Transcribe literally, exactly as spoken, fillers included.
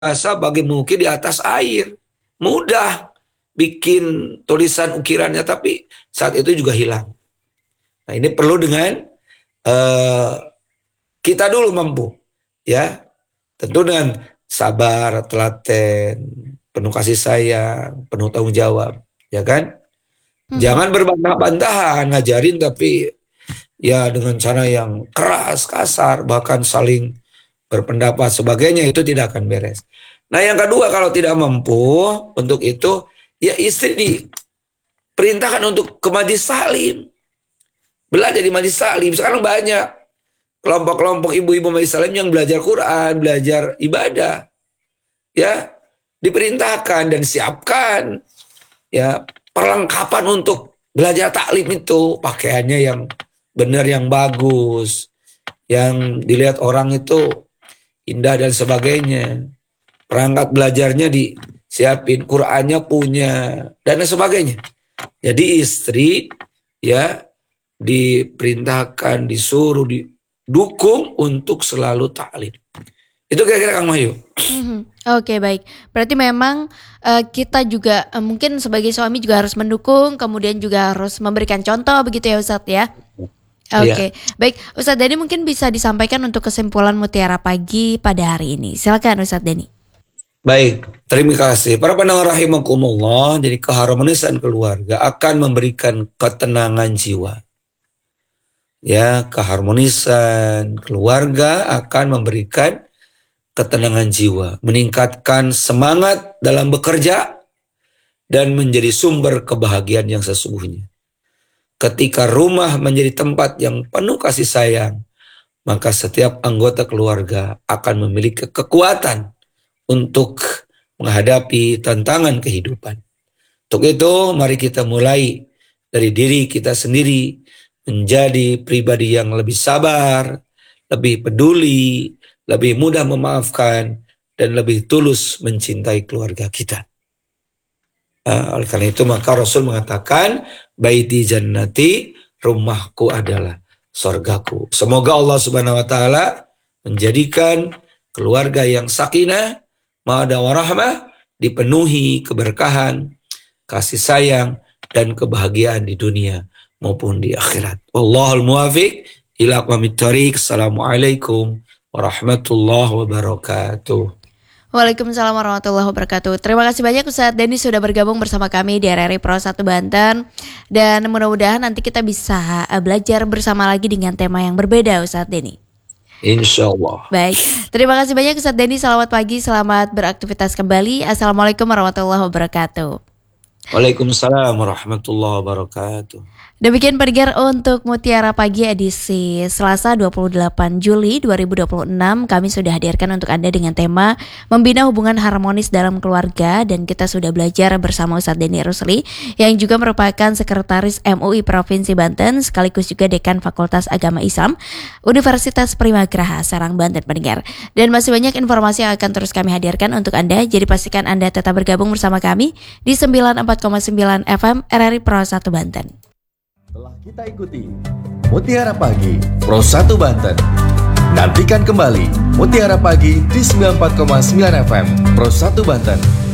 biasa bagi mengukir di atas air. Mudah bikin tulisan ukirannya, tapi saat itu juga hilang. Nah, ini perlu dengan uh, kita dulu mampu, ya. Tentu dengan sabar, telaten, penuh kasih sayang, penuh tanggung jawab, ya kan? Hmm. Jangan berbantah-bantahan ngajarin tapi ya dengan cara yang keras, kasar, bahkan saling berpendapat sebagainya, itu tidak akan beres. Nah, yang kedua, kalau tidak mampu untuk itu, ya istri diperintahkan untuk ke majlis salim. Belajar di majlis salim. Sekarang banyak kelompok-kelompok ibu-ibu majlis salim yang belajar Quran, belajar ibadah. Ya, diperintahkan dan siapkan ya perlengkapan untuk belajar taklim itu, pakaiannya yang benar, yang bagus, yang dilihat orang itu indah dan sebagainya. Perangkat belajarnya disiapin, Qur'annya punya, dan sebagainya. Jadi istri ya diperintahkan, disuruh, didukung untuk selalu taklim. Itu kira-kira Kang Wahyu. Mm-hmm. Oke, okay, baik. Berarti memang uh, kita juga uh, mungkin sebagai suami juga harus mendukung, kemudian juga harus memberikan contoh begitu ya Ustadz ya. Oke, okay. Ya. Baik Ustadz Denny, mungkin bisa disampaikan untuk kesimpulan Mutiara Pagi pada hari ini. Silakan Ustadz Denny. Baik, terima kasih. Para pendengar rahimakumullah, jadi keharmonisan keluarga akan memberikan ketenangan jiwa. Ya, keharmonisan keluarga akan memberikan ketenangan jiwa, meningkatkan semangat dalam bekerja, dan menjadi sumber kebahagiaan yang sesungguhnya. Ketika rumah menjadi tempat yang penuh kasih sayang, maka setiap anggota keluarga akan memiliki kekuatan untuk menghadapi tantangan kehidupan. Untuk itu, mari kita mulai dari diri kita sendiri, menjadi pribadi yang lebih sabar, lebih peduli, lebih mudah memaafkan, dan lebih tulus mencintai keluarga kita. Uh, oleh karena itu maka Rasul mengatakan, baiti jannati, rumahku adalah surgaku. Semoga Allah Subhanahu wa taala menjadikan keluarga yang sakinah, mawaddah warahmah, dipenuhi keberkahan, kasih sayang, dan kebahagiaan di dunia maupun di akhirat. Wallahul muwafiq ila aqwamit thoriq. Assalamualaikum warahmatullahi wabarakatuh. Waalaikumsalam warahmatullahi wabarakatuh. Terima kasih banyak Ustadz Denny sudah bergabung bersama kami di R R I Pro satu Banten. Dan mudah-mudahan nanti kita bisa belajar bersama lagi dengan tema yang berbeda Ustadz Denny. Insya Allah. Baik, terima kasih banyak Ustadz Denny. Selamat pagi, selamat beraktivitas kembali. Assalamualaikum warahmatullahi wabarakatuh. Waalaikumsalam warahmatullahi wabarakatuh. Demikian pendengar untuk Mutiara Pagi edisi Selasa dua puluh delapan Juli dua ribu dua puluh enam. Kami sudah hadirkan untuk Anda dengan tema Membina Hubungan Harmonis dalam Keluarga. Dan kita sudah belajar bersama Ustadz Denny Rusli, yang juga merupakan Sekretaris M U I Provinsi Banten, sekaligus juga Dekan Fakultas Agama Islam Universitas Primagraha Serang, Banten pendengar. Dan masih banyak informasi yang akan terus kami hadirkan untuk Anda. Jadi pastikan Anda tetap bergabung bersama kami di sembilan puluh empat koma sembilan F M R R I Pro satu Banten. Telah kita ikuti Mutiara Pagi Pro satu Banten. Nantikan kembali Mutiara Pagi di sembilan puluh empat koma sembilan F M Pro satu Banten.